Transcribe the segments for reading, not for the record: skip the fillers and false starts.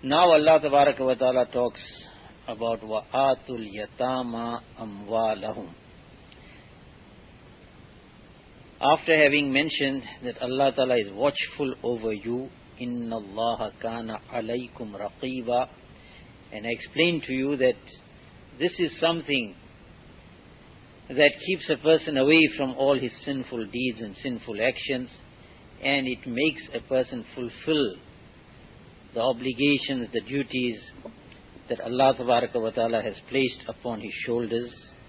Now Allah Tabaraka wa Ta'ala talks about wa'atul yatama amwalahum. After having mentioned that Allah Ta'ala is watchful over you, inna Allaha kana alaykum raqiba, and I explained to you that this is something that keeps a person away from all his sinful deeds and sinful actions, and it makes a person fulfill the obligations, the duties that Allah Tabaraka wa Ta'ala has placed upon his shoulders.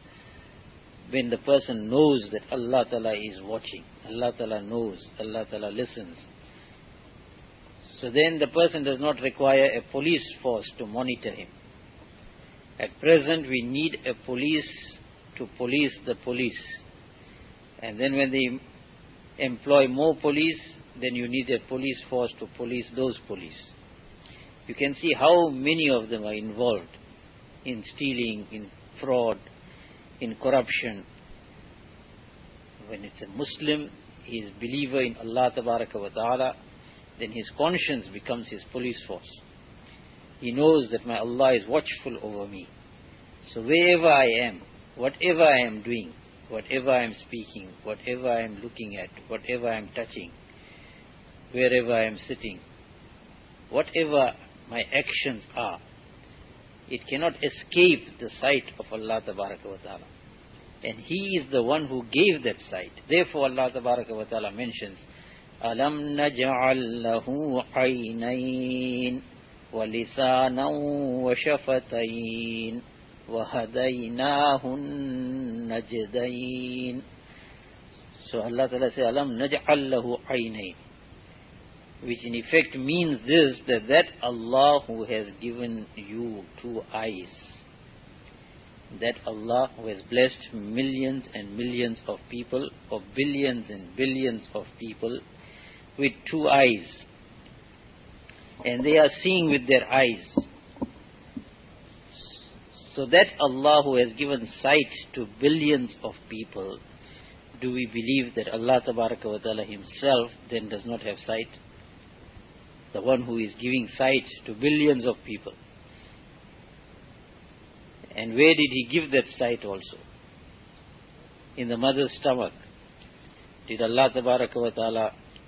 When the person knows that Allah Ta'ala is watching, Allah Ta'ala knows, Allah Ta'ala listens, so then the person does not require a police force to monitor him. At present we need a police to police the police, and then when they employ more police, then you need a police force to police those police. You can see how many of them are involved in stealing, in fraud, in corruption. When it's a Muslim, he is a believer in Allah Tabaraka wa Ta'ala, then his conscience becomes his police force. He knows that my Allah is watchful over me. So wherever I am, whatever I am doing, whatever I am speaking, whatever I am looking at, whatever I am touching, wherever I am sitting, whatever my actions are, it cannot escape the sight of Allah Tabaraka wa Ta'ala. And He is the one who gave that sight. Therefore Allah Tabaraka wa Ta'ala mentions, Alam naj'al lahu aynayn wa lisanan wa shafatayn wa hadaynahu najdayn. So Allah Ta'ala says, Alam naj'al lahu aynayn, which in effect means this, that Allah who has given you two eyes, that Allah who has blessed millions and millions of people, or billions and billions of people with two eyes, and they are seeing with their eyes. So that Allah who has given sight to billions of people, do we believe that Allah Tabaraka wa Ta'ala himself then does not have sight? The one who is giving sight to billions of people. And where did he give that sight also? In the mother's stomach. Did Allah Tabaraka wa Ta'ala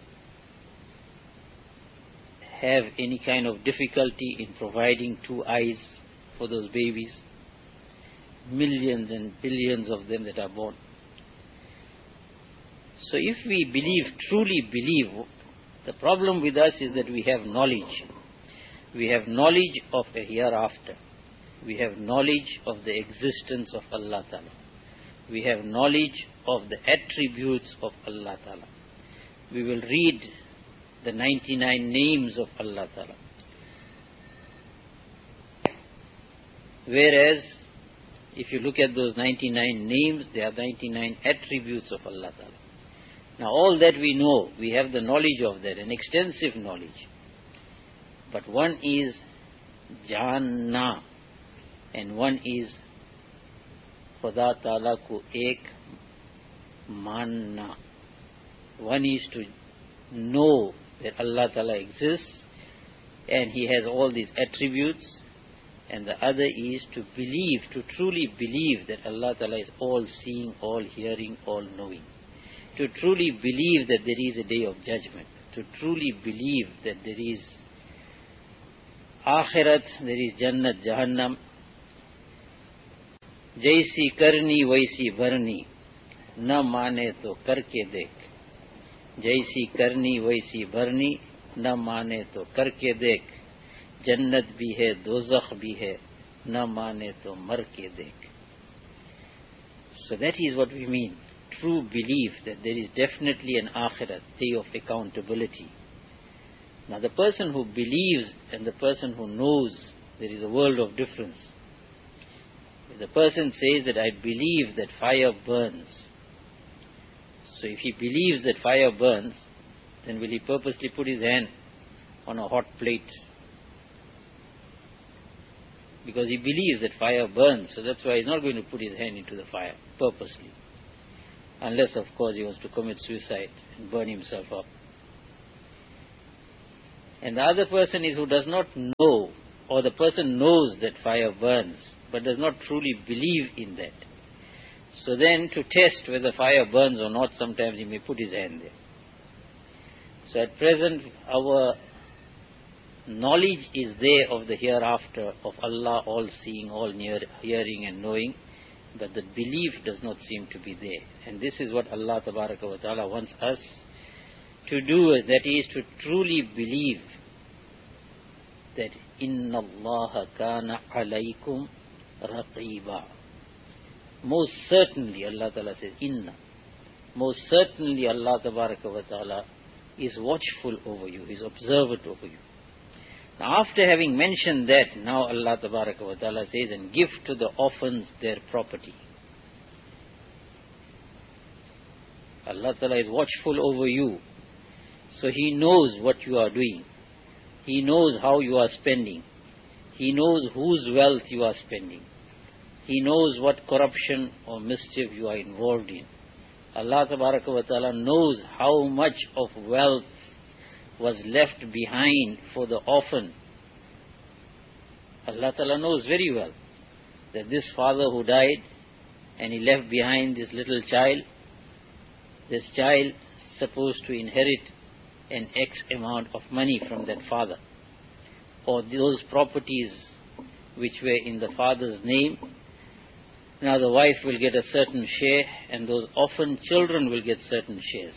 have any kind of difficulty in providing two eyes for those babies? Millions and billions of them that are born. So if we believe, truly believe, the problem with us is that we have knowledge. We have knowledge of a hereafter. We have knowledge of the existence of Allah Ta'ala. We have knowledge of the attributes of Allah Ta'ala. We will read the 99 names of Allah Ta'ala. Whereas, if you look at those 99 names, there are 99 attributes of Allah Ta'ala. Now all that we know, we have the knowledge of that, an extensive knowledge. But one is Janna, and one is Khuda Ta'ala ko ek manna. One is to know that Allah Ta'ala exists and He has all these attributes, and the other is to believe, to truly believe that Allah Ta'ala is all seeing, all hearing, all knowing. To truly believe that there is a day of judgment. To truly believe that there is Akhirat, there is Jannat, Jahannam. Jaisi karni vaisi bharni, na mane to karke dekh. Jaisi karni vaisi bharni, na mane to karke dekh. Jannat bhi hai, dozakh bhi hai, na mane to mar ke dekh. So that is what we mean. True belief that there is definitely an Akhirat, day of accountability. Now the person who believes and the person who knows, there is a world of difference. If the person says that I believe that fire burns, so if he believes that fire burns, then will he purposely put his hand on a hot plate? Because he believes that fire burns, so that's why he's not going to put his hand into the fire purposely. Unless, of course, he wants to commit suicide and burn himself up. And the other person is who does not know, or the person knows that fire burns, but does not truly believe in that. So then to test whether fire burns or not, sometimes he may put his hand there. So at present our knowledge is there of the hereafter, of Allah all seeing, all hearing and knowing, but the belief does not seem to be there. And this is what Allah Tabaraka wa Ta'ala wants us to do, that is to truly believe that Inna Allah kana alaykum raqiba. Most certainly, Allah Ta'ala says, Inna. Most certainly Allah Tabaraka wa Ta'ala is watchful over you, is observant over you. Now after having mentioned that, now Allah Tabaraka wa Ta'ala says, and give to the orphans their property. Allah Ta'ala is watchful over you. So He knows what you are doing. He knows how you are spending. He knows whose wealth you are spending. He knows what corruption or mischief you are involved in. Allah Tabaraka wa Ta'ala knows how much of wealth was left behind for the orphan. Allah Ta'ala knows very well that this father who died and he left behind this little child, this child supposed to inherit an X amount of money from that father, or those properties which were in the father's name. Now the wife will get a certain share, and those orphan children will get certain shares.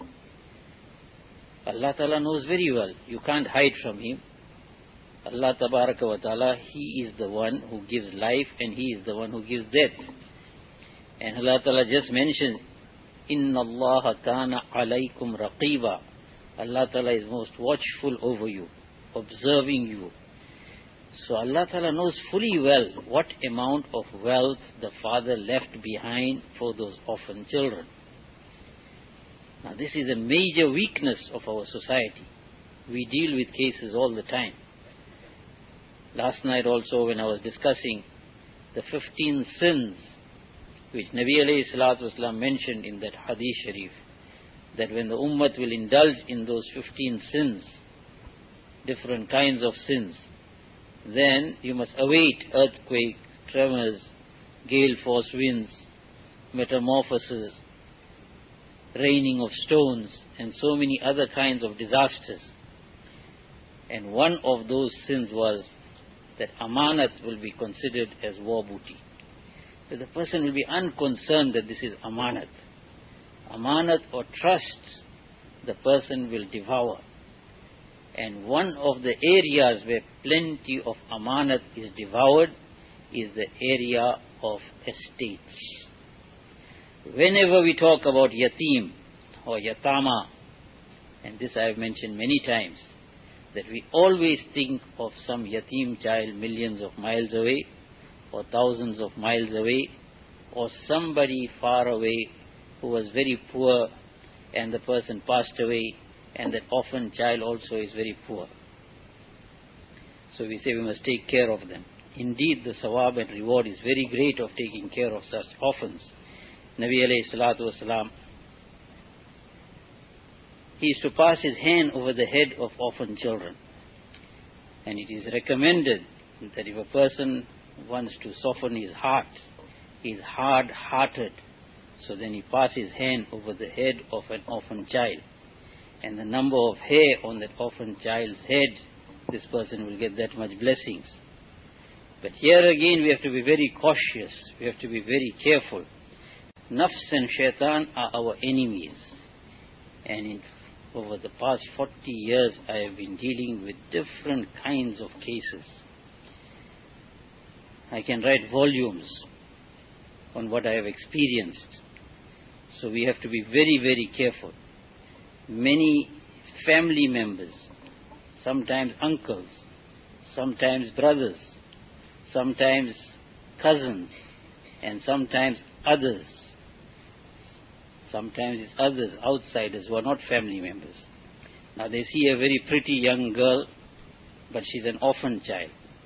Allah Ta'ala knows very well. You can't hide from Him. Allah Tabaraka wa Ta'ala, He is the one who gives life and He is the one who gives death. And Allah Ta'ala just mentions, Inna Allah kana alaykum raqiba. Allah Ta'ala is most watchful over you, observing you. So Allah Ta'ala knows fully well what amount of wealth the father left behind for those orphan children. Now this is a major weakness of our society. We deal with cases all the time. Last night also, when I was discussing the 15 sins which Nabi alayhi salatu wasalam mentioned in that hadith sharif, that when the ummah will indulge in those 15 sins, different kinds of sins, then you must await earthquake, tremors, gale force winds, metamorphosis, raining of stones, and so many other kinds of disasters. And one of those sins was that amanat will be considered as war booty. That the person will be unconcerned that this is amanat. Amanat or trust, the person will devour. And one of the areas where plenty of amanat is devoured is the area of estates. Whenever we talk about yatim or yatama, and this I have mentioned many times, that we always think of some yatim child millions of miles away, or thousands of miles away, or somebody far away who was very poor and the person passed away, and that orphan child also is very poor. So we say we must take care of them. Indeed, the sawab and reward is very great of taking care of such orphans. Nabi alayhi salatu wasalam, he used to pass his hand over the head of orphan children. And it is recommended that if a person wants to soften his heart, he is hard-hearted, so then he passes his hand over the head of an orphan child. And the number of hair on that orphan child's head, this person will get that much blessings. But here again we have to be very cautious, we have to be very careful. Nafs and shaitan are our enemies. And over the past 40 years I have been dealing with different kinds of cases. I can write volumes on what I have experienced. So we have to be very, very careful. Many family members, sometimes uncles, sometimes brothers, sometimes cousins, and sometimes others. Sometimes it's others, outsiders, who are not family members. Now they see a very pretty young girl, but she's an orphan child.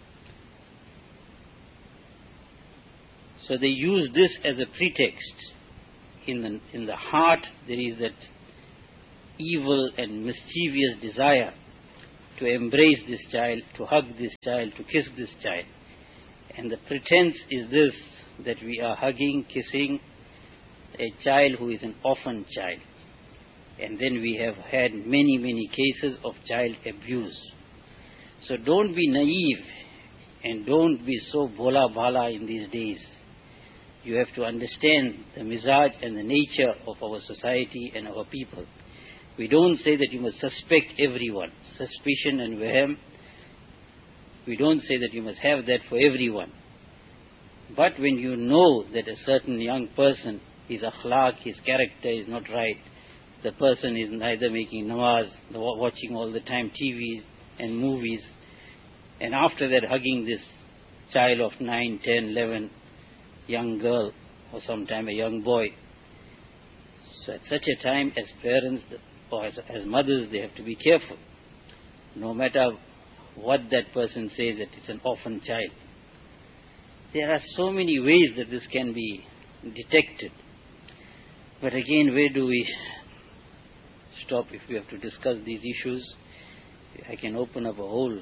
So they use this as a pretext. In the heart there is that evil and mischievous desire to embrace this child, to hug this child, to kiss this child. And the pretense is this, that we are hugging, kissing a child who is an orphan child. And then we have had many, many cases of child abuse. So don't be naive and don't be so bhola bhala in these days. You have to understand the mizaj and the nature of our society and our people. We don't say that you must suspect everyone. Suspicion and wahm, we don't say that you must have that for everyone. But when you know that a certain young person, his akhlaq, his character is not right, the person is neither making namaz, watching all the time TV and movies, and after that hugging this child of 9, 10, 11, young girl, or sometime a young boy. So at such a time, as parents or as mothers, they have to be careful. No matter what that person says, that it's an orphan child. There are so many ways that this can be detected. But again, where do we stop if we have to discuss these issues? I can open up a whole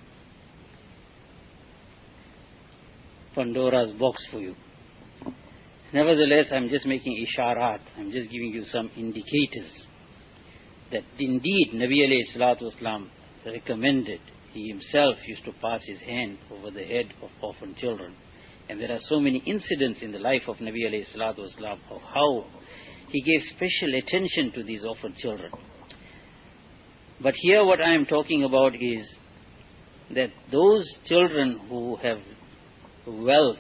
Pandora's box for you. Nevertheless, I'm just making isharat. I'm just giving you some indicators that indeed Nabi alayhi salatu wasalam recommended. He himself used to pass his hand over the head of orphan children. And there are so many incidents in the life of Nabi alayhi salatu wasalam of how he gave special attention to these orphan children. But here what I am talking about is that those children who have wealth,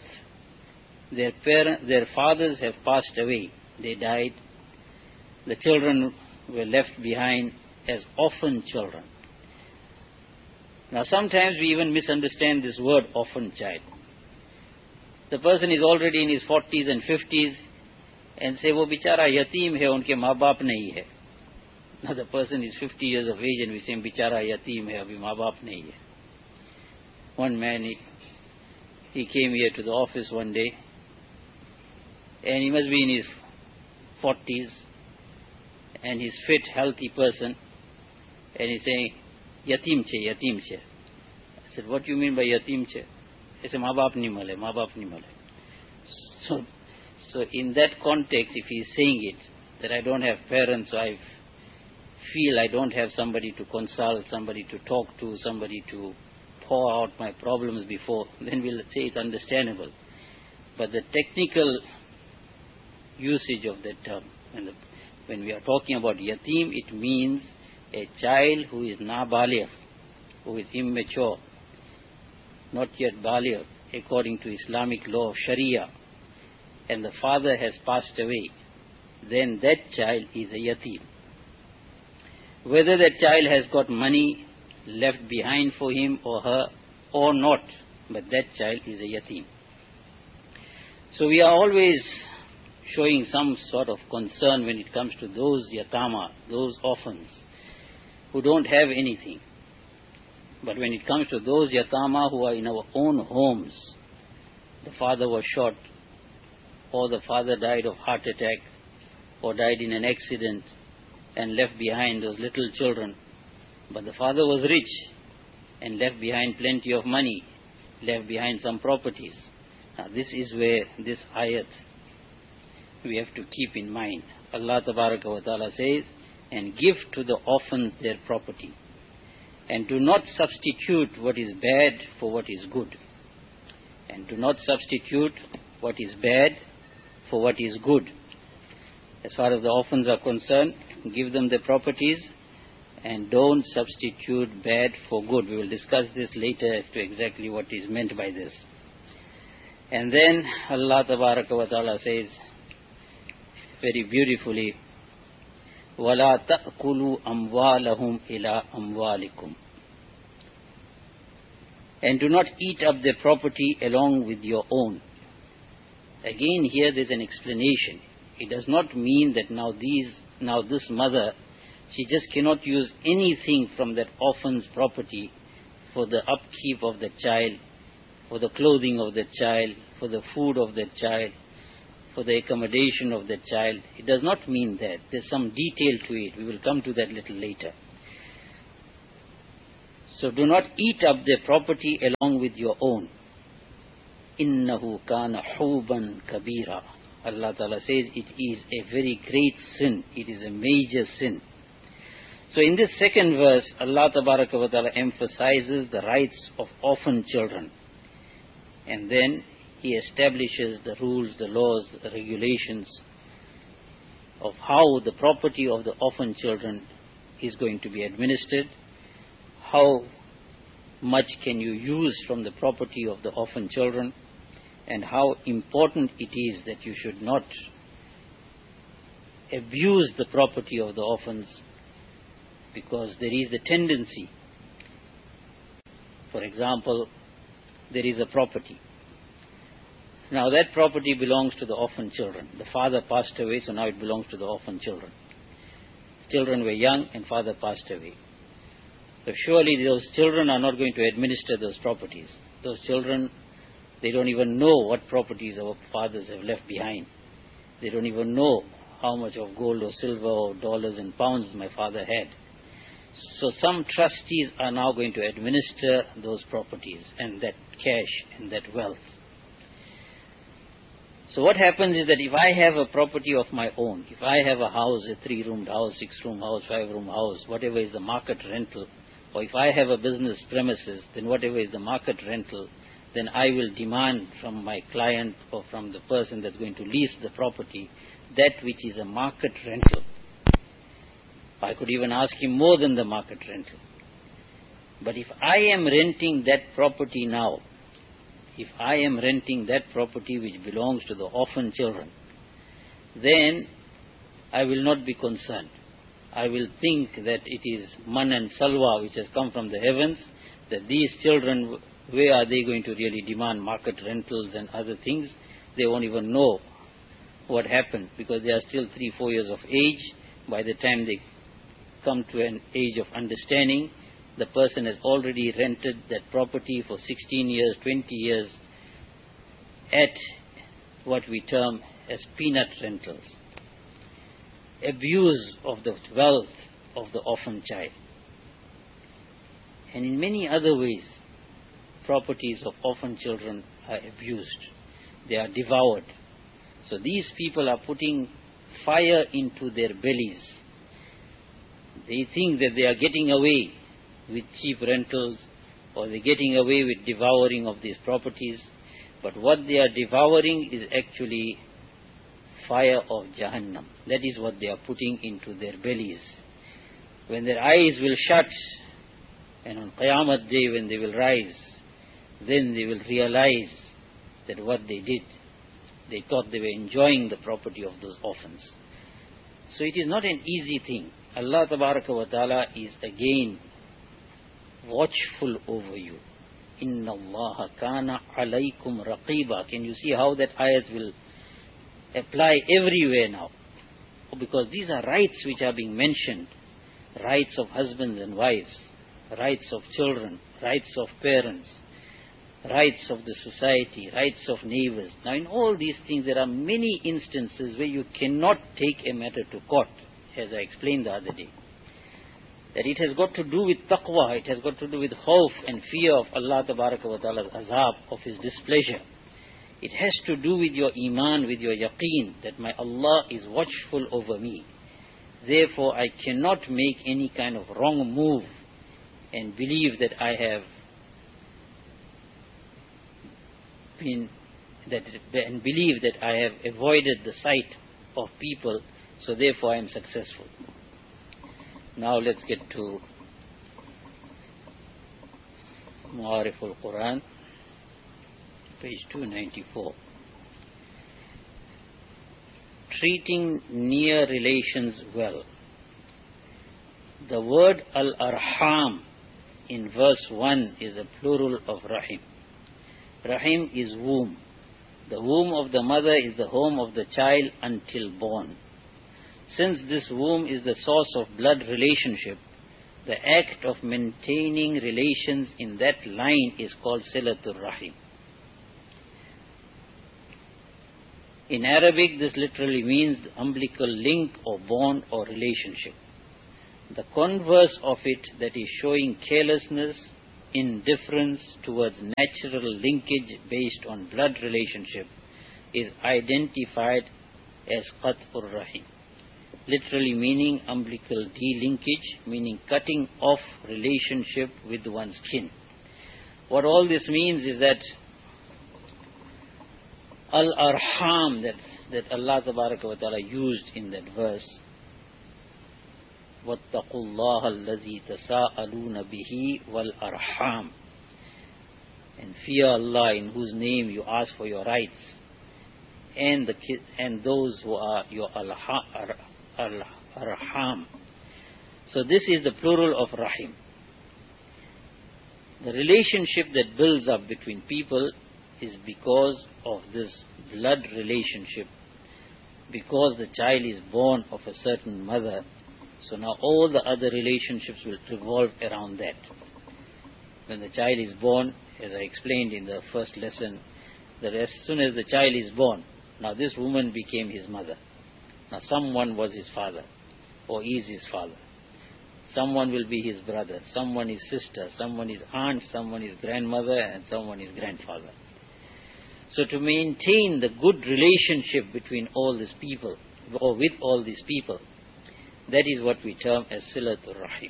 their fathers have passed away, they died, the children were left behind as orphan children. Now sometimes we even misunderstand this word orphan child. The person is already in his 40s and 50s and say, wo bichara yatim hai, unke maa baap nahi hai. Now the person is 50 years of age and we say, bichara yatim hai, abhi maa baap nahi hai. One man, he came here to the office one day, and he must be in his 40s, and he's fit, healthy person, and he's saying, yatim che, yatim che. I said, what do you mean by yatim che? He said, maa baap nahi male, maa baap nahi male. So in that context, if he's saying it, that I don't have parents, so I feel I don't have somebody to consult, somebody to talk to, somebody to pour out my problems before, then we'll say it's understandable. But the technical usage of that term, when we are talking about yatim, it means a child who is nabaligh, who is immature, not yet baligh, according to Islamic law of Sharia, and the father has passed away, then that child is a yatim. Whether that child has got money left behind for him or her or not, but that child is a yatim. So we are always showing some sort of concern when it comes to those yatama, those orphans who don't have anything. But when it comes to those yatama who are in our own homes, the father was shot, or the father died of heart attack, or died in an accident and left behind those little children, but the father was rich and left behind plenty of money, left behind some properties. Now this is where this ayat we have to keep in mind. Allah Tabaraka wa Ta'ala says, and give to the orphans their property, and do not substitute what is bad for what is good. And do not substitute what is bad for what is good. As far as the orphans are concerned, give them the properties and don't substitute bad for good. We will discuss this later as to exactly what is meant by this. And then Allah Tabaraka wa Ta'ala says very beautifully, وَلَا تَأْكُلُوا أَمْوَالَهُمْ إِلَىٰ أَمْوَالِكُمْ. And do not eat up their property along with your own. Again, here there's an explanation. It does not mean that now this mother, she just cannot use anything from that orphan's property for the upkeep of the child, for the clothing of the child, for the food of the child, for the accommodation of the child. It does not mean that. There's some detail to it. We will come to that little later. So do not eat up their property along with your own. Innahu kana huban kabira. Allah Ta'ala says it is a very great sin. It is a major sin. So in this second verse, Allah Ta'ala emphasizes the rights of orphan children. And then He establishes the rules, the laws, the regulations of how the property of the orphan children is going to be administered, how much can you use from the property of the orphan children, and how important it is that you should not abuse the property of the orphans, because there is the tendency. For example, there is a property. Now that property belongs to the orphan children. The father passed away, so now it belongs to the orphan children. Children were young and father passed away. So surely those children are not going to administer those properties. Those children, they don't even know what properties our fathers have left behind. They don't even know how much of gold or silver or dollars and pounds my father had. So some trustees are now going to administer those properties and that cash and that wealth. So what happens is that if I have a property of my own, if I have a house, a 3-roomed house, 6-room house, 5-room house, whatever is the market rental, or if I have a business premises, then whatever is the market rental, then I will demand from my client or from the person that's going to lease the property that which is a market rental. I could even ask him more than the market rental. But if I am renting that property now, if I am renting that property which belongs to the orphan children, then I will not be concerned. I will think that it is man and salwa which has come from the heavens, that these children, where are they going to really demand market rentals and other things? They won't even know what happened, because they are still 3-4 years of age. By the time they come to an age of understanding, the person has already rented that property for 16 years, 20 years at what we term as peanut rentals. Abuse of the wealth of the orphan child. And in many other ways, properties of orphan children are abused. They are devoured. So these people are putting fire into their bellies. They think that they are getting away with cheap rentals, or they're getting away with devouring of these properties. But what they are devouring is actually fire of Jahannam. That is what they are putting into their bellies. When their eyes will shut, and on Qiyamah Day when they will rise, then they will realize that what they did, they thought they were enjoying the property of those orphans. So it is not an easy thing. Allah Tabaraka wa Ta'ala is again watchful over you. Inna Allaha kana alaykum raqiba. Can you see how that ayat will apply everywhere now? Because these are rights which are being mentioned. Rights of husbands and wives, rights of children, rights of parents, rights of the society, rights of neighbors. Now in all these things there are many instances where you cannot take a matter to court, as I explained the other day. That it has got to do with taqwa, it has got to do with khawf and fear of Allah Tabaraka wa Ta'ala's azab, of His displeasure. It has to do with your iman, with your yaqeen, that my Allah is watchful over me. Therefore I cannot make any kind of wrong move and believe that I have believe that I have avoided the sight of people, so therefore I am successful. Now let's get to Ma'arif al-Quran, page 294. Treating near relations well. The word al-arham in verse 1 is a plural of rahim. Rahim is womb. The womb of the mother is the home of the child until born. Since this womb is the source of blood relationship, the act of maintaining relations in that line is called silatul rahim. In Arabic, this literally means the umbilical link or bond or relationship. The converse of it, that is showing carelessness, indifference towards natural linkage based on blood relationship, is identified as Qat'ur Rahim. Literally meaning umbilical delinkage, meaning cutting off relationship with one's kin. What all this means is that Al-Arham that Allah Tabaraka wa Ta'ala used in that verse, وَاتَّقُوا اللَّهَ الَّذِي تَسَاءَلُونَ بِهِ وَالْأَرْحَامِ, and fear Allah in whose name you ask for your rights, and those who are your Arham. So this is the plural of Rahim. The relationship that builds up between people is because of this blood relationship, because the child is born of a certain mother. So now all the other relationships will revolve around that. When the child is born, as I explained in the first lesson, that as soon as the child is born, now this woman became his mother. Now someone was his father, or is his father. Someone will be his brother, someone his sister, someone his aunt, someone his grandmother, and someone his grandfather. So to maintain the good relationship between all these people, or with all these people, that is what we term as Silatul Rahim.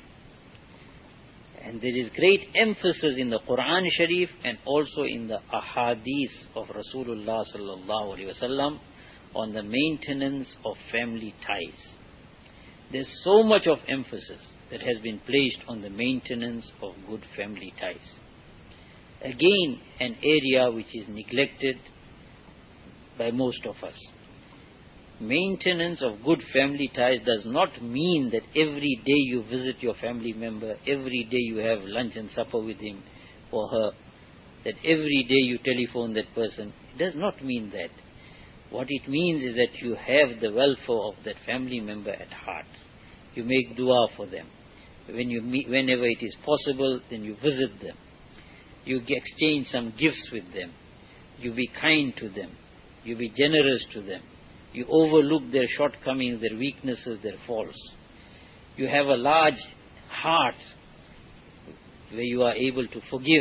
And there is great emphasis in the Quran Sharif and also in the Ahadith of Rasulullah Sallallahu Alaihi Wasallam on the maintenance of family ties. There's so much of emphasis that has been placed on the maintenance of good family ties. Again, an area which is neglected by most of us. Maintenance of good family ties does not mean that every day you visit your family member, every day you have lunch and supper with him or her, that every day you telephone that person. It does not mean that. What it means is that you have the welfare of that family member at heart. You make dua for them. When you meet, whenever it is possible, then you visit them. You exchange some gifts with them. You be kind to them. You be generous to them. You overlook their shortcomings, their weaknesses, their faults. You have a large heart where you are able to forgive.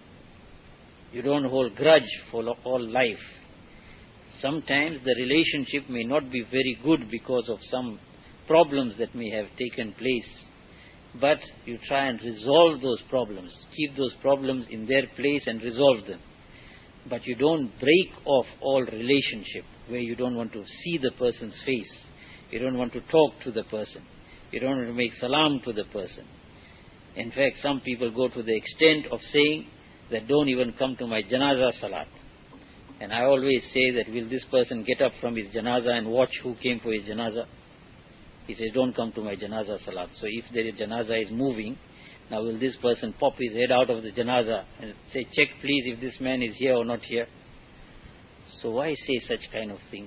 You don't hold grudge for all life. Sometimes the relationship may not be very good because of some problems that may have taken place, but you try and resolve those problems, keep those problems in their place and resolve them. But you don't break off all relationship where you don't want to see the person's face, you don't want to talk to the person, you don't want to make salam to the person. In fact, some people go to the extent of saying that don't even come to my janazah salat. And I always say that, will this person get up from his janazah and watch who came for his janazah? He says, don't come to my janazah salat. So if the janazah is moving, now will this person pop his head out of the janazah and say, check please if this man is here or not here? So why say such kind of things?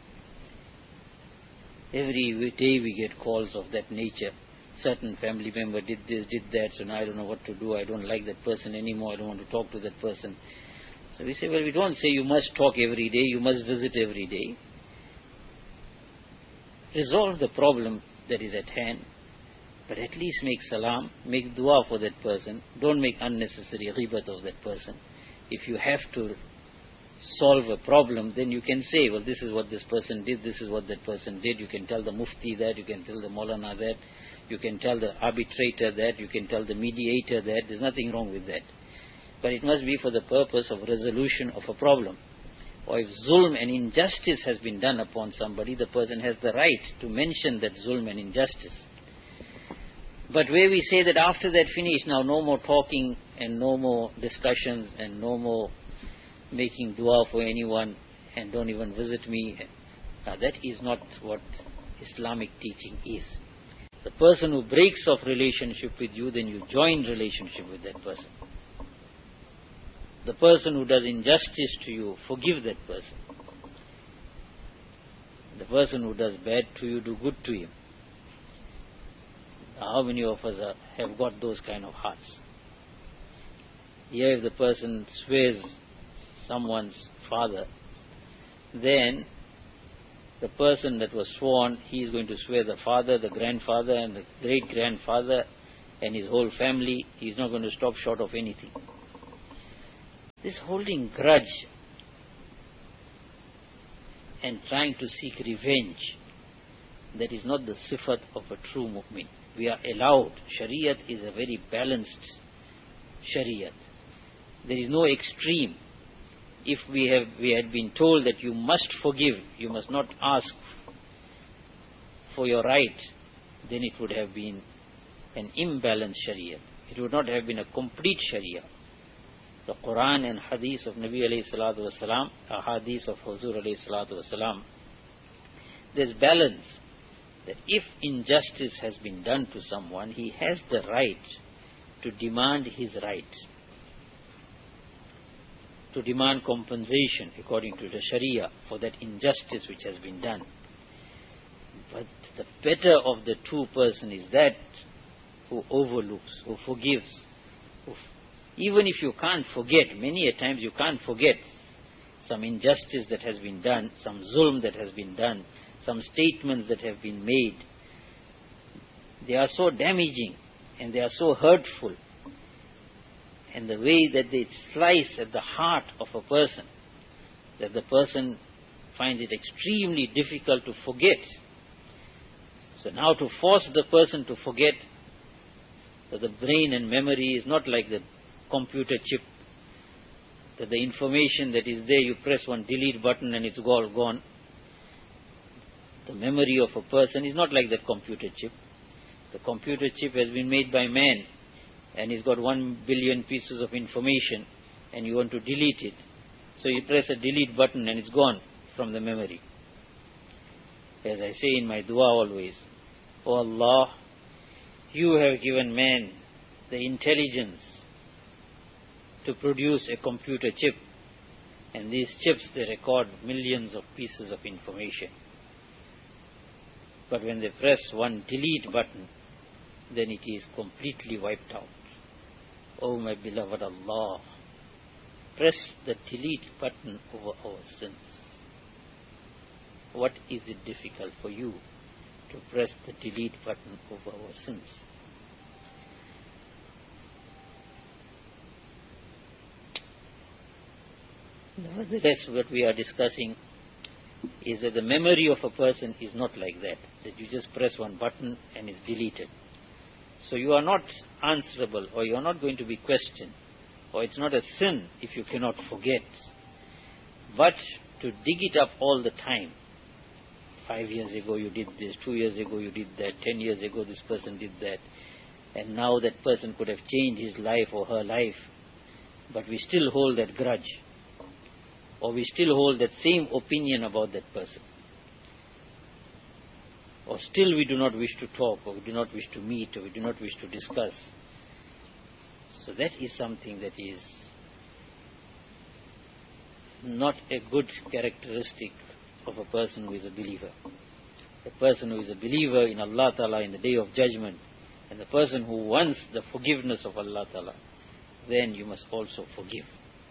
Every day we get calls of that nature. Certain family member did this, did that, so now I don't know what to do. I don't like that person anymore. I don't want to talk to that person. So we say, well, we don't say you must talk every day, you must visit every day. Resolve the problem that is at hand, but at least make salam, make dua for that person. Don't make unnecessary ghibat of that person. If you have to solve a problem, then you can say, well, this is what this person did, this is what that person did. You can tell the mufti that, you can tell the Maulana that, you can tell the arbitrator that, you can tell the mediator that. There's nothing wrong with that. But it must be for the purpose of resolution of a problem. Or if zulm and injustice has been done upon somebody, the person has the right to mention that zulm and injustice. But where we say that after that finish, now no more talking and no more discussions and no more making dua for anyone and don't even visit me, now that is not what Islamic teaching is. The person who breaks off relationship with you, then you join relationship with that person. The person who does injustice to you, forgive that person. The person who does bad to you, do good to him. Now, how many of us have got those kind of hearts? Here if the person swears someone's father, then the person that was sworn, he is going to swear the father, the grandfather, and the great-grandfather, and his whole family. He is not going to stop short of anything. This holding grudge and trying to seek revenge, that is not the sifat of a true mu'min. We are allowed. Shariat is a very balanced Shariat. There is no extreme. If we had been told that you must forgive, you must not ask for your right, then it would have been an imbalanced Shariat. It would not have been a complete Sharia. The Quran and Hadith of Nabi alayhi salatu wasalam, Hadith of Huzur alayhi salatu wasalam, there's balance. That if injustice has been done to someone, he has the right to demand his right, to demand compensation according to the Sharia for that injustice which has been done. But the better of the two person is that who overlooks, who forgives. Even if you can't forget, many a times you can't forget some injustice that has been done, some zulm that has been done, some statements that have been made. They are so damaging and they are so hurtful. And the way that they slice at the heart of a person, that the person finds it extremely difficult to forget. So now to force the person to forget, that the brain and memory is not like the computer chip, that the information that is there, you press one delete button and it's all gone. The memory of a person is not like that computer chip. The computer chip has been made by man, and he's got 1 billion pieces of information, and you want to delete it. So you press a delete button and it's gone from the memory. As I say in my dua always, O Allah, you have given man the intelligence to produce a computer chip, and these chips, they record millions of pieces of information. But when they press one delete button, then it is completely wiped out. Oh my beloved Allah, press the delete button over our sins. What is it difficult for you to press the delete button over our sins? Nevertheless, what we are discussing is that the memory of a person is not like that you just press one button and it's deleted. So you are not answerable, or you are not going to be questioned, or it's not a sin if you cannot forget. But to dig it up all the time, 5 years ago you did this, 2 years ago you did that, 10 years ago this person did that, and now that person could have changed his life or her life, but we still hold that grudge, or we still hold that same opinion about that person, or still we do not wish to talk, or we do not wish to meet, or we do not wish to discuss. So that is something that is not a good characteristic of a person who is a believer. The person who is a believer in Allah Ta'ala in the Day of Judgment, and the person who wants the forgiveness of Allah Ta'ala, then you must also forgive.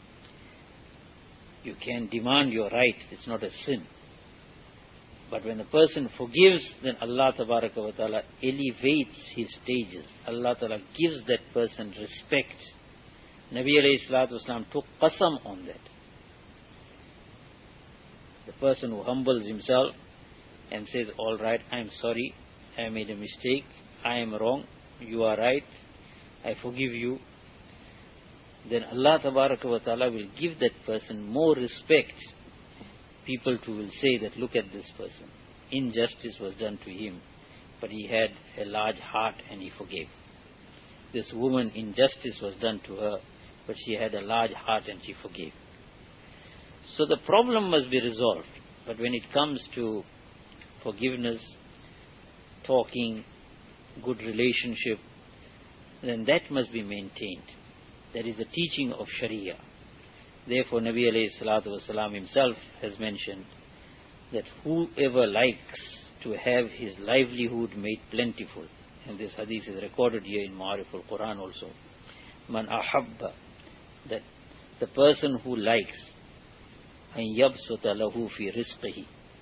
You can demand your right, it's not a sin. But when the person forgives, then Allah Ta'ala elevates his stages. Allah Ta'ala gives that person respect. Nabi alayhi salatu wasalam took qasam on that. The person who humbles himself and says, all right, I am sorry, I made a mistake, I am wrong, you are right, I forgive you, then Allah Ta'ala will give that person more respect. People too will say that, look at this person, injustice was done to him, but he had a large heart and he forgave. This woman, injustice was done to her, but she had a large heart and she forgave. So the problem must be resolved. But when it comes to forgiveness, talking, good relationship, then that must be maintained. That is the teaching of Sharia. Therefore, Nabi alayhi salatu wasalam himself has mentioned that whoever likes to have his livelihood made plentiful, and this hadith is recorded here in Ma'arif al-Quran also, man ahabba, that the person who likes an yabsuta lahu fi rizqihi,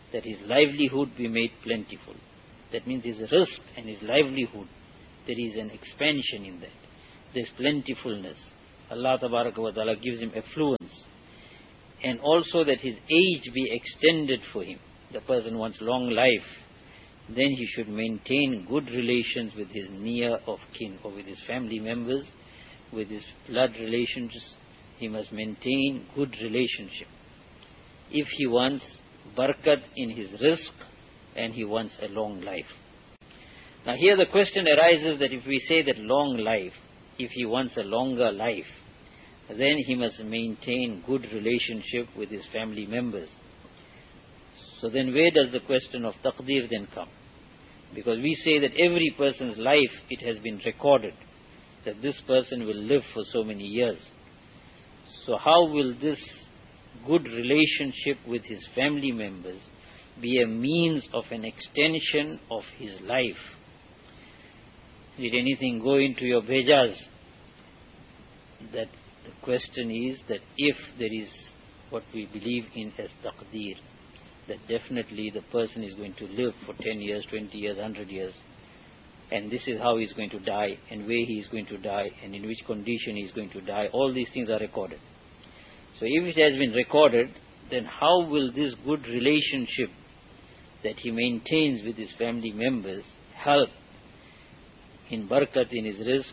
that his livelihood be made plentiful. That means his rizq and his livelihood, there is an expansion in that. There's plentifulness. Allah Tabaraka wa Ta'ala gives him affluence. And also that his age be extended for him. The person wants long life, then he should maintain good relations with his near of kin, or with his family members, with his blood relations. He must maintain good relationship. If he wants barakat in his rizq and he wants a long life. Now here the question arises that if we say that long life, if he wants a longer life, then he must maintain good relationship with his family members. So then where does the question of taqdeer then come? Because we say that every person's life, it has been recorded, that this person will live for so many years. So how will this good relationship with his family members be a means of an extension of his life? Did anything go into your bhejas? That the question is that if there is what we believe in as taqdeer, that definitely the person is going to live for 10 years, 20 years, 100 years, and this is how he is going to die, and where he is going to die, and in which condition he is going to die, all these things are recorded. So if it has been recorded, then how will this good relationship that he maintains with his family members help in barakat in his rizq,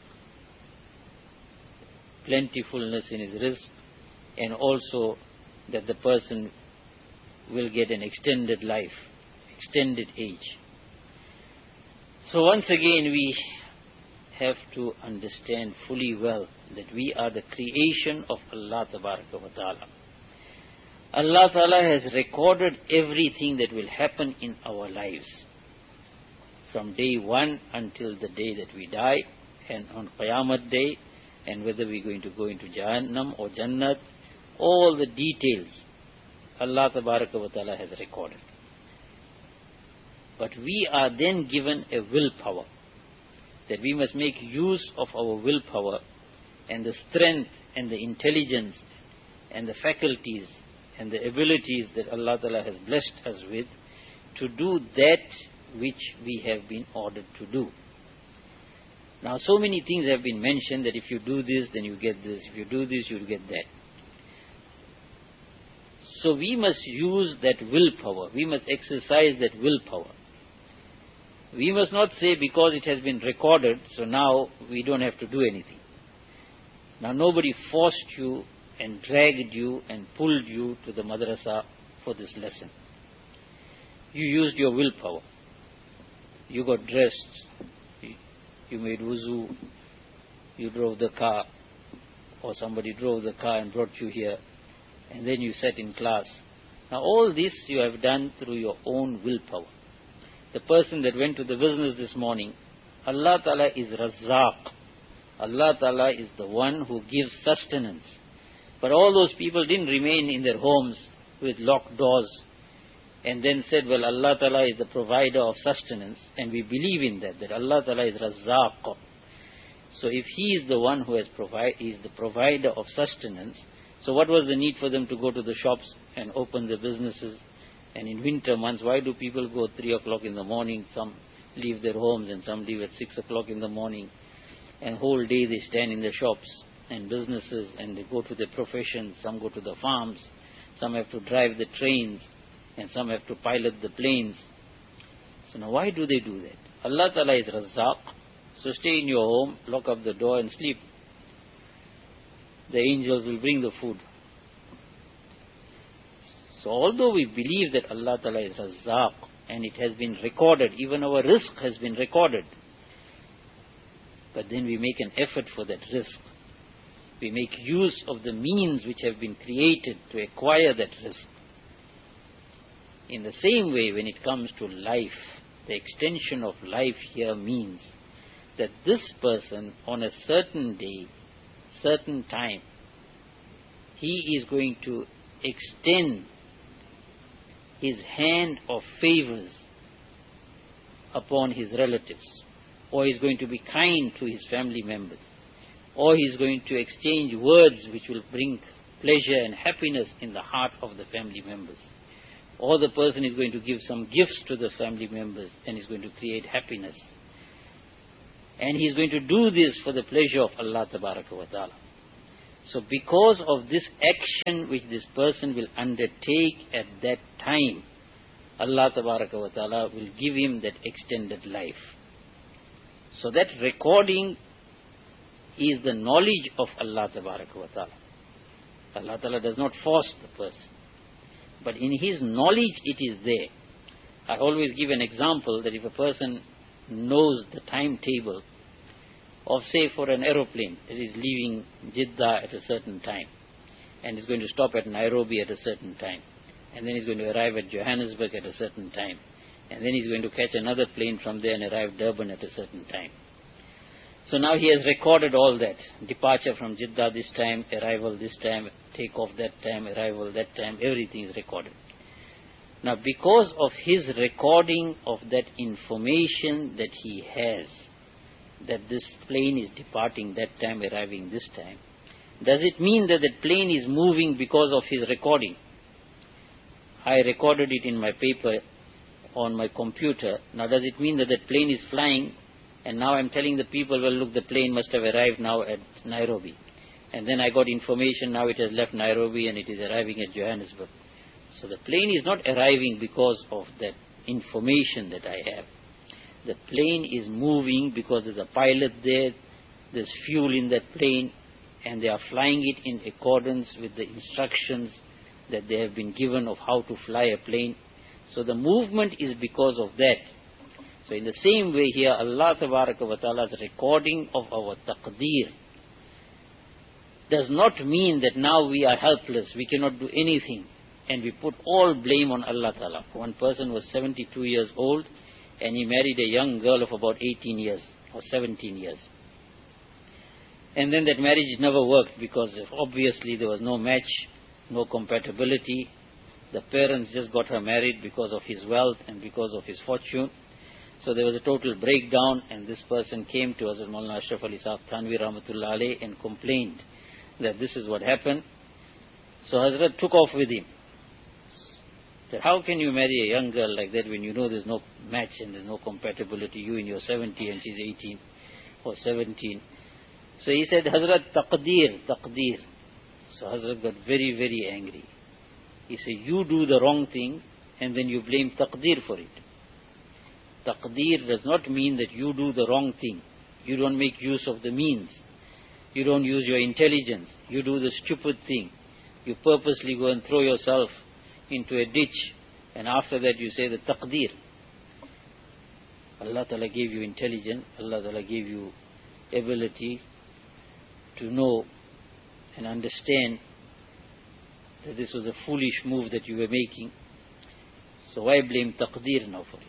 plentifulness in his rizq, and also that the person will get an extended life, extended age. So once again we have to understand fully well that we are the creation of Allah Tabaraka wa Ta'ala. Allah Ta'ala has recorded everything that will happen in our lives, from day one until the day that we die, and on Qiyamah Day, and whether we're going to go into Jahannam or Jannat, all the details Allah Tabaraka wa Ta'ala has recorded. But we are then given a willpower, that we must make use of our willpower and the strength and the intelligence and the faculties and the abilities that Allah Ta'ala has blessed us with to do that which we have been ordered to do. Now so many things have been mentioned that if you do this, then you get this. If you do this, you'll get that. So we must use that willpower. We must exercise that willpower. We must not say because it has been recorded, so now we don't have to do anything. Now nobody forced you and dragged you and pulled you to the madrasa for this lesson. You used your willpower. You got dressed. You made wuzu. You drove the car. Or somebody drove the car and brought you here. And then you sat in class. Now all this you have done through your own willpower. The person that went to the business this morning, Allah Ta'ala is Razzaq. Allah Ta'ala is the one who gives sustenance. But all those people didn't remain in their homes with locked doors and then said, well, Allah Ta'ala is the provider of sustenance, and we believe in that Allah Ta'ala is Razzaq. So if He is the one who is the provider of sustenance, so what was the need for them to go to the shops and open the businesses? And in winter months, why do people go 3 o'clock in the morning? Some leave their homes and some leave at 6 o'clock in the morning. And whole day they stand in the shops and businesses and they go to their professions. Some go to the farms. Some have to drive the trains. And some have to pilot the planes. So now why do they do that? Allah Ta'ala is Razzaq. So stay in your home, lock up the door and sleep. The angels will bring the food. So although we believe that Allah Ta'ala is Razzaq and it has been recorded, even our rizq has been recorded, but then we make an effort for that rizq. We make use of the means which have been created to acquire that rizq. In the same way, when it comes to life, the extension of life here means that this person on a certain day, certain time, he is going to extend his hand of favors upon his relatives, or he's going to be kind to his family members, or he's going to exchange words which will bring pleasure and happiness in the heart of the family members. or the person is going to give some gifts to the family members and is going to create happiness. And he is going to do this for the pleasure of Allah Tabaraka wa Ta'ala. So because of this action which this person will undertake at that time, Allah Tabaraka wa Ta'ala will give him that extended life. So that recording is the knowledge of Allah Tabaraka wa Ta'ala. Allah Ta'ala does not force the person, but in His knowledge it is there. I always give an example that if a person knows the timetable of, say, for an aeroplane that is leaving Jeddah at a certain time and is going to stop at Nairobi at a certain time, and then is going to arrive at Johannesburg at a certain time, and then he's going to catch another plane from there and arrive Durban at a certain time. So now he has recorded all that. Departure from Jeddah this time, arrival this time, take off that time, arrival that time, everything is recorded. Now because of his recording of that information that he has, that this plane is departing that time, arriving this time, does it mean that that plane is moving because of his recording? I recorded it in my paper on my computer. Now does it mean that that plane is flying? And now I'm telling the people, well, look, the plane must have arrived now at Nairobi. And then I got information, now it has left Nairobi and it is arriving at Johannesburg. So the plane is not arriving because of that information that I have. The plane is moving because there's a pilot there, there's fuel in that plane, and they are flying it in accordance with the instructions that they have been given of how to fly a plane. So the movement is because of that. So in the same way here, Allah Tabaraka wa Ta'ala's recording of our taqdeer does not mean that now we are helpless, we cannot do anything, and we put all blame on Allah Ta'ala. One person was 72 years old and he married a young girl of about 18 years or 17 years. And then that marriage never worked because obviously there was no match, no compatibility. The parents just got her married because of his wealth and because of his fortune. So there was a total breakdown, and this person came to Hazrat Maulana Ashraf Ali Sahib Thanvi Rahmatullah Alayh and complained that this is what happened. So Hazrat took off with him. Said, how can you marry a young girl like that when you know there's no match and there's no compatibility? You in your 70 and she's 18 or 17. So he said, Hazrat, taqdeer. So Hazrat got very, very angry. He said, you do the wrong thing and then you blame taqdeer for it. Taqdeer does not mean that you do the wrong thing. You don't make use of the means. You don't use your intelligence. You do the stupid thing. You purposely go and throw yourself into a ditch, and after that you say the taqdeer. Allah Ta'ala gave you intelligence. Allah Ta'ala gave you ability to know and understand that this was a foolish move that you were making. So why blame taqdeer now for it?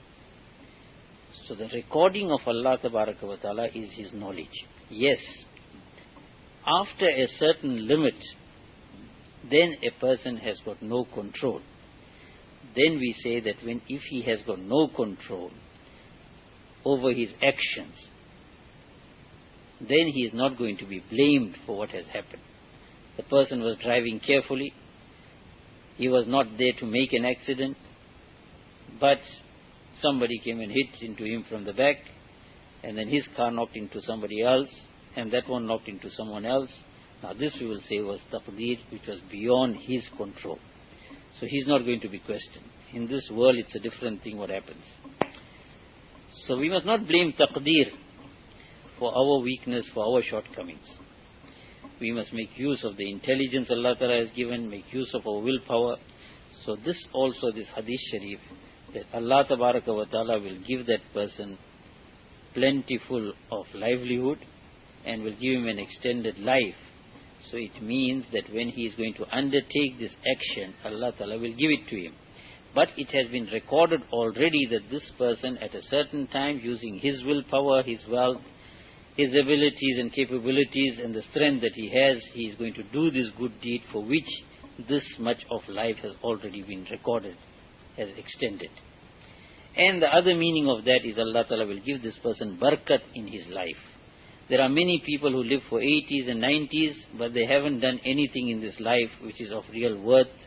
So the recording of Allah Tabaraka wa Ta'ala is His knowledge. Yes, after a certain limit, then a person has got no control. Then we say that if he has got no control over his actions, then he is not going to be blamed for what has happened. The person was driving carefully. He was not there to make an accident, but somebody came and hit into him from the back, and then his car knocked into somebody else, and that one knocked into someone else. Now this we will say was taqdeer, which was beyond his control. So he's not going to be questioned. In this world it's a different thing what happens. So we must not blame taqdeer for our weakness, for our shortcomings. We must make use of the intelligence Allah Ta'ala has given, make use of our willpower. So this hadith sharif, that Allah Tabaraka wa Ta'ala will give that person plentiful of livelihood and will give him an extended life. So it means that when he is going to undertake this action, Allah Ta'ala will give it to him. But it has been recorded already that this person at a certain time, using his willpower, his wealth, his abilities and capabilities and the strength that he has, he is going to do this good deed for which this much of life has already been recorded, has extended. And the other meaning of that is Allah Ta'ala will give this person barakat in his life. There are many people who live for 80s and 90s, but they haven't done anything in this life which is of real worth.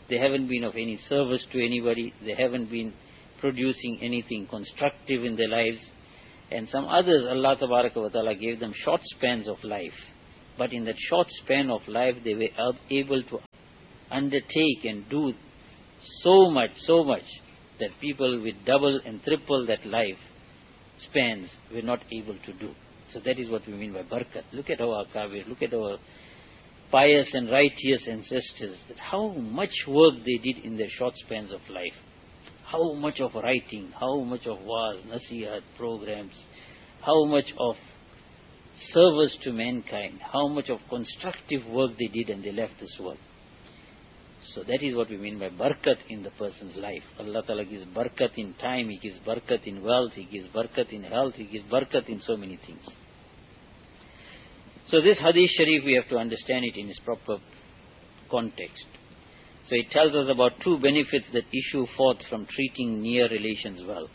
They haven't been of any service to anybody. They haven't been producing anything constructive in their lives. And some others, Allah Tabaraka wa Ta'ala gave them short spans of life. But in that short span of life, they were able to undertake and do so much, that people with double and triple that life spans were not able to do. So that is what we mean by barakat. Look at our Kabir, look at our pious and righteous ancestors, that how much work they did in their short spans of life. How much of writing, how much of waz, nasihat, programs, how much of service to mankind, how much of constructive work they did, and they left this world. So that is what we mean by barakat in the person's life. Allah Ta'ala gives barakat in time, He gives barakat in wealth, He gives barakat in health, He gives barakat in so many things. So this hadith sharif, we have to understand it in its proper context. So it tells us about two benefits that issue forth from treating near relations well.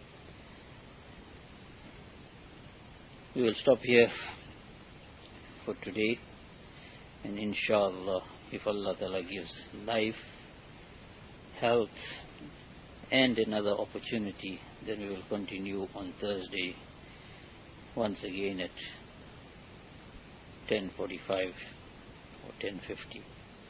We will stop here for today, and inshallah, if Allah Ta'ala gives life, health and another opportunity, then we will continue on Thursday once again at 10:45 or 10:50.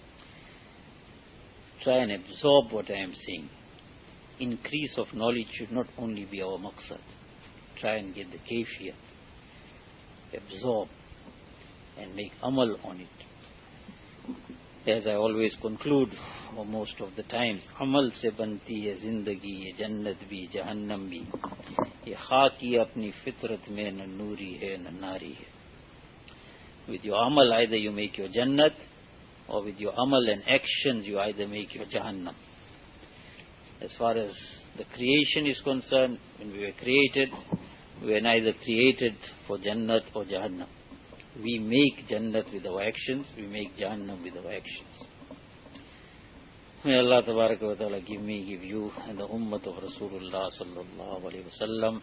Try and absorb what I am saying. Increase of knowledge should not only be our maqsad. Try and get the kayfiyat. Absorb and make amal on it. As I always conclude, or most of the times, amal se banti hai zindagi, ye jannat bhi, jahannam bhi. Ye khaki apni fitrat mein na noori hai, na nari hai. With your amal, either you make your jannat, or with your amal and actions, you either make your jahannam. As far as the creation is concerned, when we were created, we were neither created for jannat or jahannam. We make jannat with our actions, we make jahannam with our actions. May Allah Tabaraka wa Ta'ala give me, give you, and the ummah of Rasulullah sallallahu alayhi wa sallam,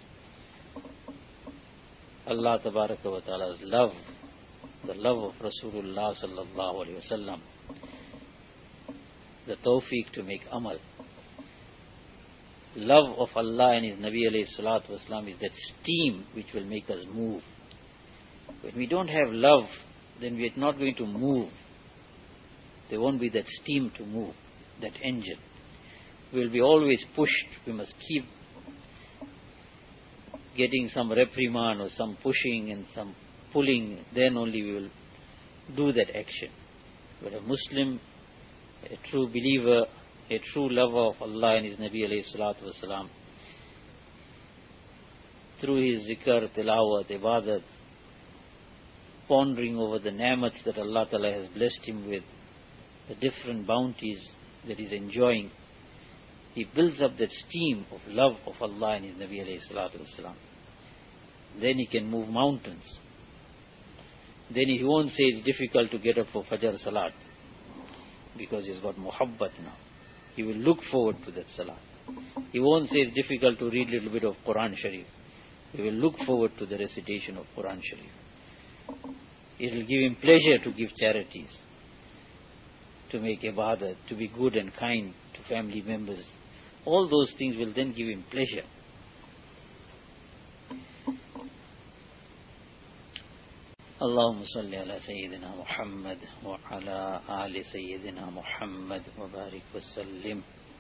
Allah Tabaraka wa Ta'ala's love, the love of Rasulullah sallallahu alayhi wa sallam, the tawfiq to make amal. Love of Allah and His Nabi alayhi salatu wasalam is that steam which will make us move. When we don't have love, then we are not going to move. There won't be that steam to move, that engine. We will be always pushed. We must keep getting some reprimand or some pushing and some pulling. Then only we will do that action. But a Muslim, a true believer, a true lover of Allah and His Nabi alayhi salatu wasalam, through his zikr, tilawat, ibadat, pondering over the ni'mats that Allah Ta'ala has blessed him with, the different bounties that he's enjoying, he builds up that steam of love of Allah and His Nabi alayhi salatu wasalam. Then he can move mountains. Then he won't say it's difficult to get up for Fajr Salat, because he's got muhabbat now. He will look forward to that Salat. He won't say it's difficult to read a little bit of Quran Sharif. He will look forward to the recitation of Quran Sharif. It will give him pleasure to give charities, to make ibadah, to be good and kind to family members. All those things will then give him pleasure. Allahumma salli ala Sayyidina Muhammad wa ala ali Sayyidina Muhammad wa barik wa sallim.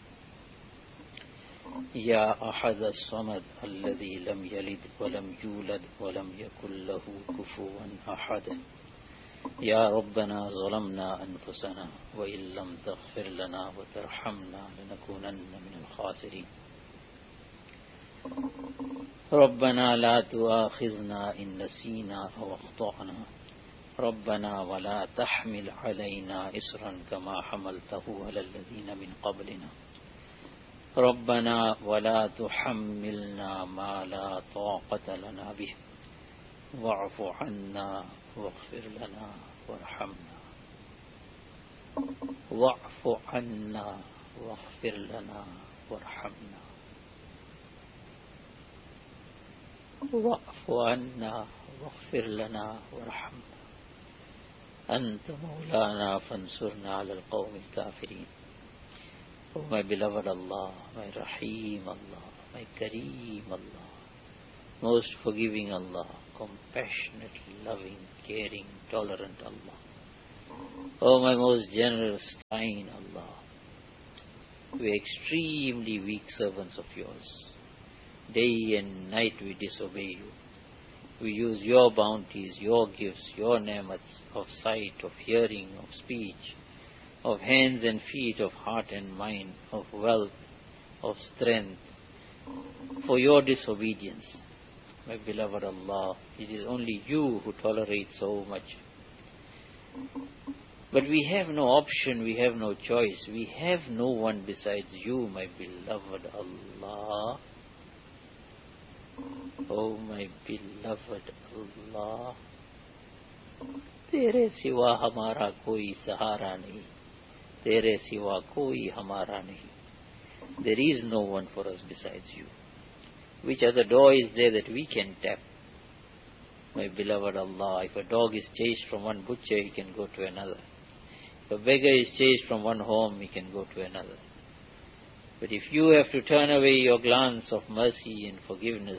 Ya ahad as-samad alladhi lam yalid wa lam yulad wa lam yakul lahu kufuwan ahad. Ya Rabbana zalamna anfusana wa illam taghfir lana wa tarhamna lanakunanna min al-khasirin. ربنا لا تؤاخذنا إن نسينا أو أخطأنا ربنا ولا تحمل علينا إصرا كما حملته على الذين من قبلنا ربنا ولا تحملنا ما لا طاقة لنا به واعف عنا واغفر لنا وارحمنا واعف عنا واغفر لنا وارحمنا واعف عنا واغفر لنا وارحمنا أنت مولانا فانصرنا على القوم الكافرين. Oh my beloved Allah, my Rahim Allah, my Kareem Allah, most forgiving Allah, compassionate, loving, caring, tolerant Allah. Oh my most generous, kind Allah, we are extremely weak servants of yours. Day and night we disobey you. We use your bounties, your gifts, your ni'mats of sight, of hearing, of speech, of hands and feet, of heart and mind, of wealth, of strength, for your disobedience. My beloved Allah, it is only you who tolerate so much. But we have no option, we have no choice, we have no one besides you, my beloved Allah. Oh my beloved Allah, तेरे सिवा हमारा कोई सहारा नहीं, तेरे सिवा कोई हमारा नहीं. There is no one for us besides you. Which other door is there that we can tap? My beloved Allah, if a dog is chased from one butcher, he can go to another. If a beggar is chased from one home, he can go to another. But if you have to turn away your glance of mercy and forgiveness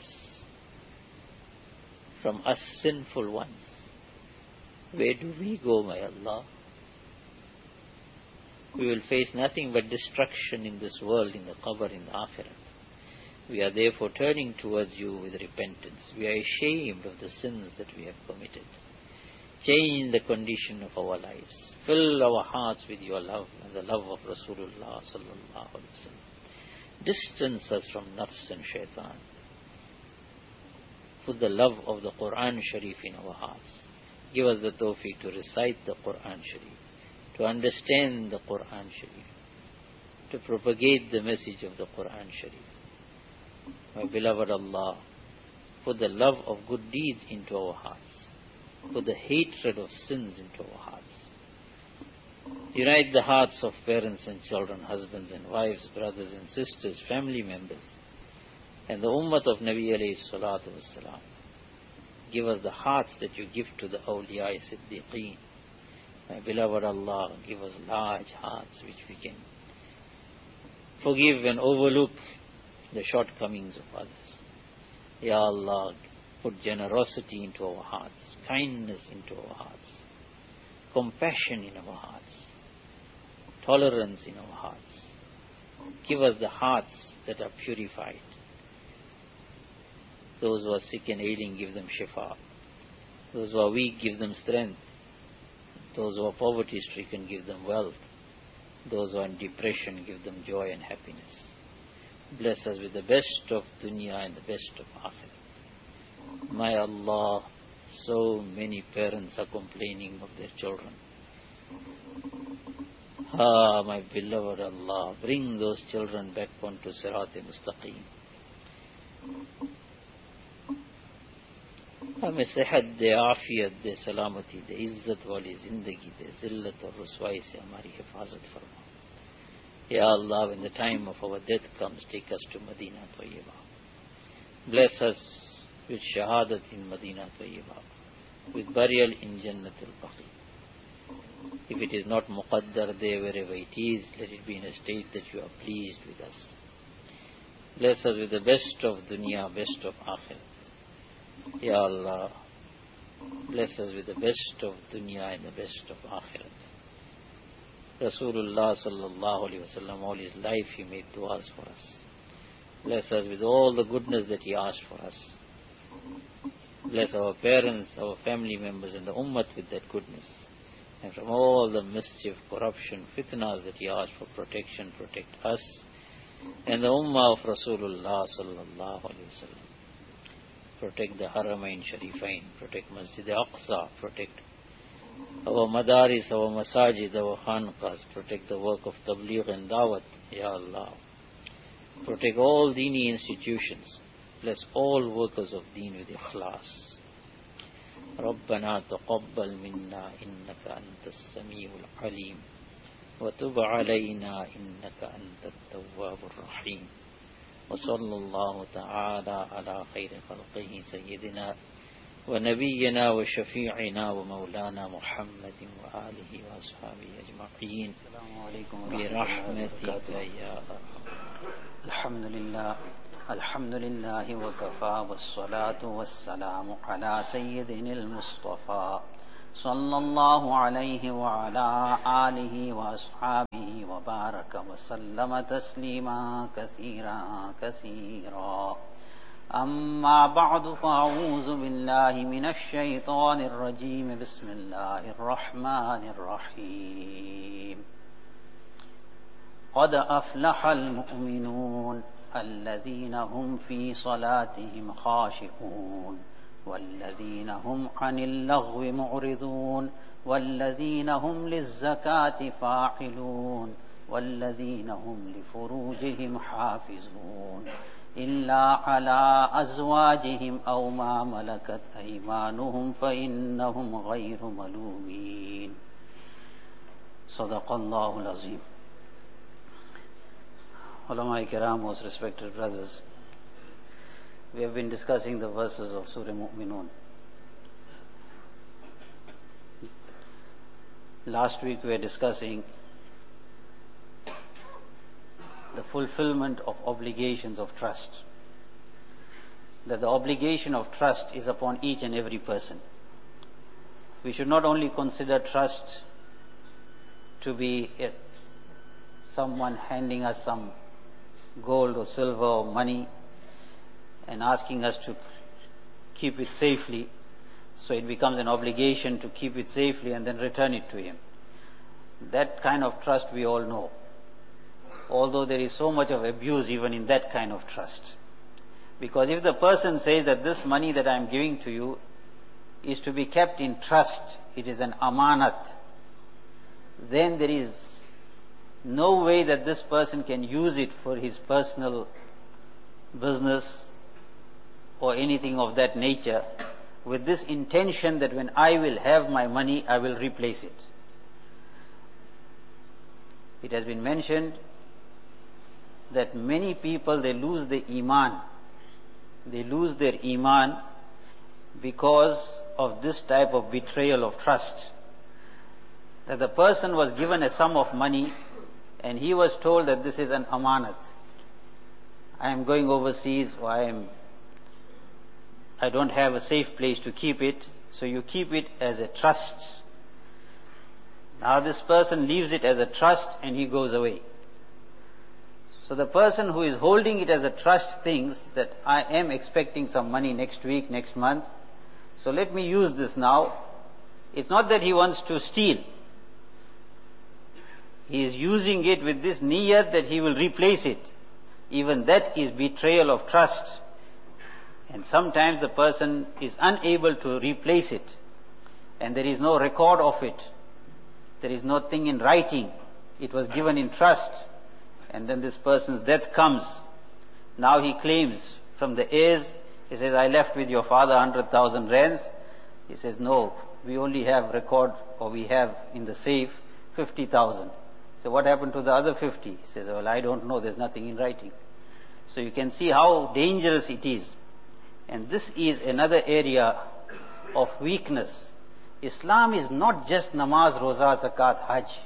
from us sinful ones, where do we go, my Allah? We will face nothing but destruction in this world, in the qabr, in the akhirah. We are therefore turning towards you with repentance. We are ashamed of the sins that we have committed. Change the condition of our lives. Fill our hearts with your love and the love of Rasulullah sallallahu alaihi wasallam. Distance us from nafs and shaitan. Put the love of the Quran Sharif in our hearts. Give us the tawfiq to recite the Quran Sharif, to understand the Quran Sharif, to propagate the message of the Quran Sharif. My beloved Allah, put the love of good deeds into our hearts. Put the hatred of sins into our hearts. Unite the hearts of parents and children, husbands and wives, brothers and sisters, family members, and the ummah of Nabi alayhi salatu wassalam. Give us the hearts that you give to the awliya siddiqeen. My beloved Allah, give us large hearts which we can forgive and overlook the shortcomings of others. Ya Allah, put generosity into our hearts, kindness into our hearts, compassion in our hearts, tolerance in our hearts. Give us the hearts that are purified. Those who are sick and ailing, give them shifa. Those who are weak, give them strength. Those who are poverty-stricken, give them wealth. Those who are in depression, give them joy and happiness. Bless us with the best of dunya and the best of akhirah. My Allah, so many parents are complaining of their children. My beloved Allah, bring those children back onto Sirat-e-Mustaqim. हमें सेहत दे, आफियत दे, सलामती दे, इज्जत वाली जिंदगी दे, जिल्लत और रुसवाई से हमारी हिफाजत फरमा. Ya Allah, when the time of our death comes, take us to Medina Tayyibah. Bless us with shahadat in Medina Tayyibah, with burial in Jannatul Baqi. If it is not muqaddar there, wherever it is, let it be in a state that you are pleased with us. Bless us with the best of dunya, best of akhirah. Ya Allah, bless us with the best of dunya and the best of akhirah. Rasulullah sallallahu alaihi wasallam, all his life he made du'as for us. Bless us with all the goodness that he asked for us. Bless our parents, our family members and the ummah with that goodness. And from all the mischief, corruption, fitnas that he asked for protection, protect us and the ummah of Rasulullah sallallahu alaihi wasallam. Protect the Haramain Sharifain, protect Masjid Aqsa, protect our madaris, our masajid, our khanqas, protect the work of tabligh and dawat, Ya Allah. Protect all dini institutions. Bless all workers of deen with ikhlas. ربنا تقبل منا إنك أنت السميع العليم وتب علينا إنك أنت التواب الرحيم وصلى الله تعالى على خير خلقه سيدنا ونبينا وشفيعنا ومولانا محمد وآله وأصحابه أجمعين برحمتك يا الحمد لله وكفى والصلاة والسلام على سيدنا المصطفى صلى الله عليه وعلى آله وأصحابه وبارك وسلم تسليما كثيرا كثيرا. أما بعد فأعوذ بالله من الشيطان الرجيم. بسم الله الرحمن الرحيم. قد أفلح المؤمنون الذين هم في صلاتهم خاشعون والذين هم عن اللغو معرضون والذين هم للزكاة فاعلون والذين هم لفروجهم حافظون إلا على أزواجهم أو ما ملكت أيمانهم فإنهم غير ملومين. صدق الله العظيم. Ulama Kiram, most respected brothers, we have been discussing the verses of Surah Mu'minun. Last week we were discussing the fulfillment of obligations of trust. That the obligation of trust is upon each and every person. We should not only consider trust to be someone handing us some gold or silver or money and asking us to keep it safely, so it becomes an obligation to keep it safely and then return it to him. That kind of trust we all know. Although there is so much of abuse even in that kind of trust. Because if the person says that this money that I am giving to you is to be kept in trust, it is an amanat, then there is no way that this person can use it for his personal business or anything of that nature with this intention that when I will have my money, I will replace it. It has been mentioned that many people, they lose their iman. They lose their iman because of this type of betrayal of trust. That the person was given a sum of money and he was told that this is an amanat. I am going overseas, or I don't have a safe place to keep it, so you keep it as a trust. Now this person leaves it as a trust and he goes away. So the person who is holding it as a trust thinks that I am expecting some money next week, next month, so let me use this now. It's not that he wants to steal. He is using it with this niyat that he will replace it. Even that is betrayal of trust. And sometimes the person is unable to replace it. And there is no record of it. There is nothing in writing. It was given in trust. And then this person's death comes. Now he claims from the heirs, he says, I left with your father 100,000 rands. He says, no, we only have record, or we have in the safe 50,000. So what happened to the other 50? He says, well, I don't know, there's nothing in writing. So you can see how dangerous it is. And this is another area of weakness. Islam is not just namaz, roza, zakat, hajj.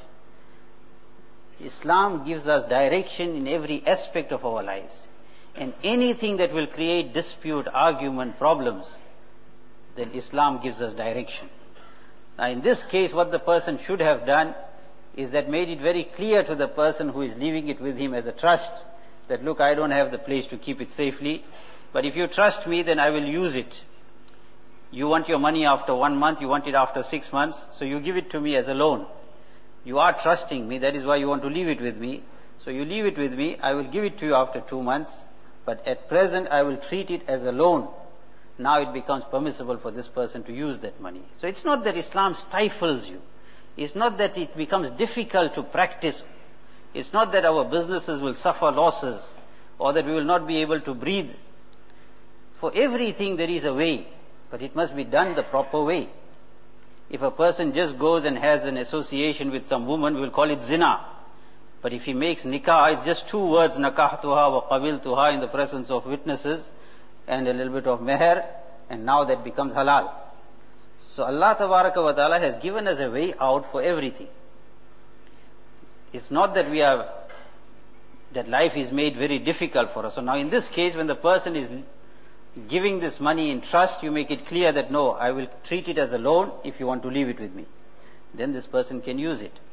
Islam gives us direction in every aspect of our lives. And anything that will create dispute, argument, problems, then Islam gives us direction. Now in this case, what the person should have done is that made it very clear to the person who is leaving it with him as a trust, that look, I don't have the place to keep it safely, but if you trust me, then I will use it. You want your money after 1 month, you want it after 6 months, so you give it to me as a loan. You are trusting me, that is why you want to leave it with me. So you leave it with me, I will give it to you after 2 months, but at present I will treat it as a loan. Now it becomes permissible for this person to use that money. So it's not that Islam stifles you. It's not that it becomes difficult to practice. It's not that our businesses will suffer losses or that we will not be able to breathe. For everything there is a way, but it must be done the proper way. If a person just goes and has an association with some woman, we will call it zina. But if he makes nikah, it's just 2 words, nakahtuha wa qabiltuha, in the presence of witnesses and a little bit of meher, and now that becomes halal. So Allah Tabaraka wa Ta'ala has given us a way out for everything. It's not that that life is made very difficult for us. So now in this case, when the person is giving this money in trust, you make it clear that no, I will treat it as a loan if you want to leave it with me. Then this person can use it.